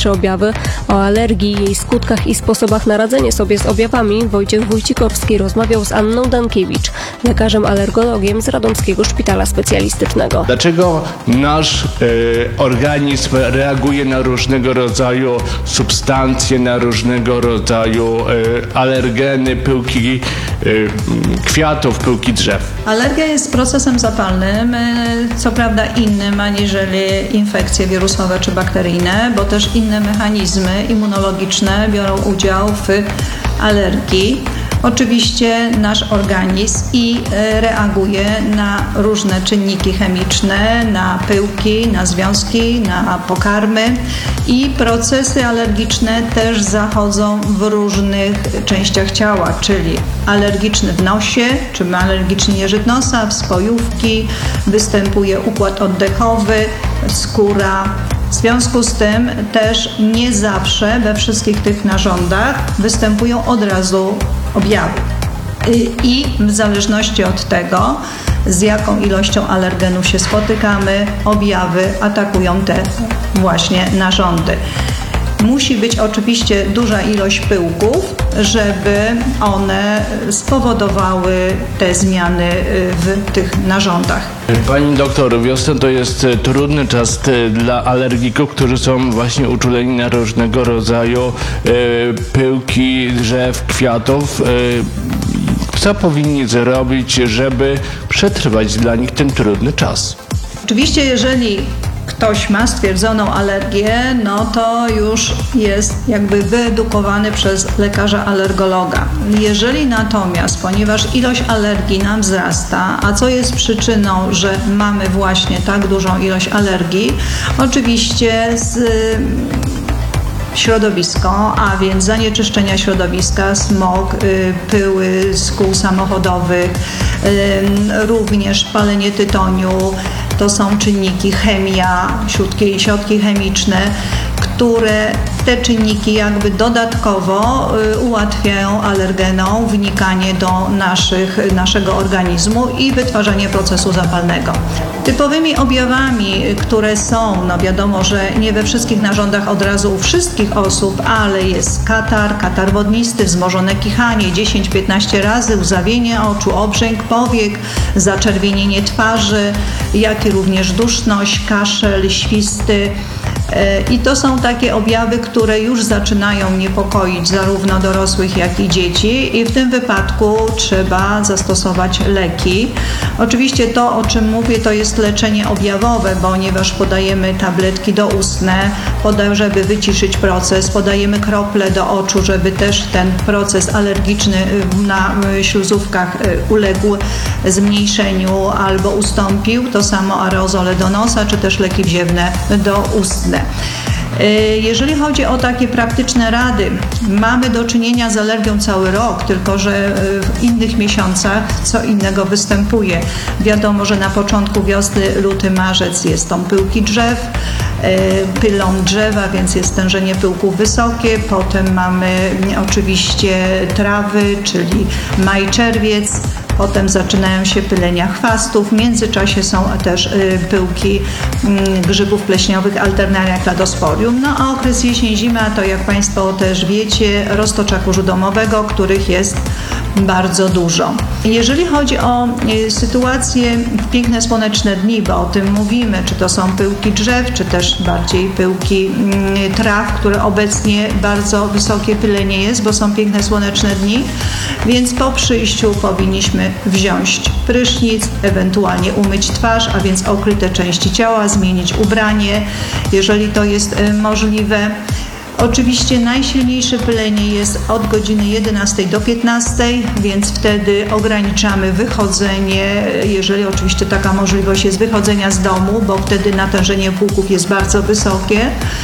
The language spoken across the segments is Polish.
najczęstsze objawy. O alergii, jej skutkach i sposobach na radzenie sobie z objawami Wojciech Wójcikowski rozmawiał z Anną Dankiewicz, lekarzem alergologiem z Radomskiego Szpitala Specjalistycznego. Dlaczego nasz organizm reaguje na różnego rodzaju substancje, na różnego rodzaju alergeny, pyłki kwiatów, pyłki drzew? Alergia jest procesem zapalnym, co prawda innym aniżeli infekcje wirusowe czy bakteryjne, bo też inne mechanizmy immunologiczne biorą udział w alergii. Oczywiście nasz organizm reaguje na różne czynniki chemiczne, na pyłki, na związki, na pokarmy i procesy alergiczne też zachodzą w różnych częściach ciała, czyli alergiczny w nosie, czy alergiczny jeżyk nosa, spojówki, występuje układ oddechowy, skóra. W związku z tym też nie zawsze we wszystkich tych narządach występują od razu objawy. I w zależności od tego, z jaką ilością alergenu się spotykamy, objawy atakują te właśnie narządy. Musi być oczywiście duża ilość pyłków, żeby one spowodowały te zmiany w tych narządach. Pani doktor, wiosna to jest trudny czas dla alergików, którzy są właśnie uczuleni na różnego rodzaju pyłki drzew, kwiatów. Co powinni zrobić, żeby przetrwać dla nich ten trudny czas? Oczywiście, jeżeli ktoś ma stwierdzoną alergię, no to już jest jakby wyedukowany przez lekarza alergologa. Jeżeli natomiast, ponieważ ilość alergii nam wzrasta, a co jest przyczyną, że mamy właśnie tak dużą ilość alergii, oczywiście środowisko, a więc zanieczyszczenia środowiska, smog, pyły z kół samochodowych, również palenie tytoniu, to są czynniki chemia, środki chemiczne, które te czynniki jakby dodatkowo ułatwiają alergenom wnikanie do naszego organizmu i wytwarzanie procesu zapalnego. Typowymi objawami, które są, no wiadomo, że nie we wszystkich narządach od razu u wszystkich osób, ale jest katar wodnisty, wzmożone kichanie 10-15 razy, łzawienie oczu, obrzęk powiek, zaczerwienienie twarzy, jak i również duszność, kaszel, świsty. I to są takie objawy, które już zaczynają niepokoić zarówno dorosłych, jak i dzieci i w tym wypadku trzeba zastosować leki. Oczywiście to, o czym mówię, to jest leczenie objawowe, ponieważ podajemy tabletki doustne, żeby wyciszyć proces, podajemy krople do oczu, żeby też ten proces alergiczny na śluzówkach uległ zmniejszeniu albo ustąpił. To samo aerozole do nosa, czy też leki wziewne doustne. Jeżeli chodzi o takie praktyczne rady, mamy do czynienia z alergią cały rok, tylko że w innych miesiącach co innego występuje. Wiadomo, że na początku wiosny, luty, marzec są pyłki drzew, pylon drzewa, więc jest stężenie pyłków wysokie. Potem mamy oczywiście trawy, czyli maj, czerwiec. Potem zaczynają się pylenia chwastów. W międzyczasie są też pyłki grzybów pleśniowych Alternaria cladosporium. No a okres jesień-zima to, jak Państwo też wiecie, roztocza kurzu domowego, których jest bardzo dużo. Jeżeli chodzi o sytuację w piękne słoneczne dni, bo o tym mówimy, czy to są pyłki drzew, czy też bardziej pyłki traw, które obecnie bardzo wysokie pylenie jest, bo są piękne słoneczne dni, więc po przyjściu powinniśmy wziąć prysznic, ewentualnie umyć twarz, a więc okryte części ciała, zmienić ubranie, jeżeli to jest możliwe. Oczywiście najsilniejsze pylenie jest od godziny 11 do 15, więc wtedy ograniczamy wychodzenie, jeżeli oczywiście taka możliwość jest wychodzenia z domu, bo wtedy natężenie półków jest bardzo wysokie.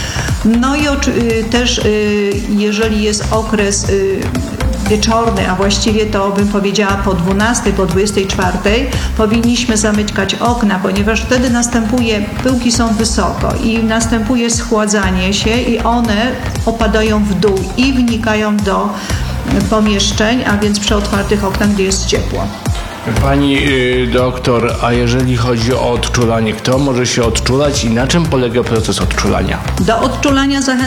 No i też jeżeli jest okres wieczorny, a właściwie to bym powiedziała po 12, po 24, powinniśmy zamykać okna, ponieważ wtedy pyłki są wysoko i następuje schładzanie się i one opadają w dół i wnikają do pomieszczeń, a więc przy otwartych oknach, gdzie jest ciepło. Pani doktor, a jeżeli chodzi o odczulanie, kto może się odczulać i na czym polega proces odczulania? Do odczulania zachęcam